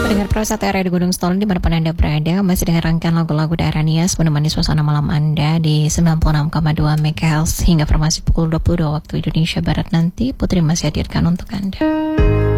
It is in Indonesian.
Pendengar Prasat area di Gunung Sitoli dimanapun Anda berada, masih dengan rangkaian lagu-lagu daerah Nias menemani suasana malam Anda di 96,2 MHz hingga informasi pukul 22 waktu Indonesia Barat nanti. Putri masih hadirkan untuk Anda.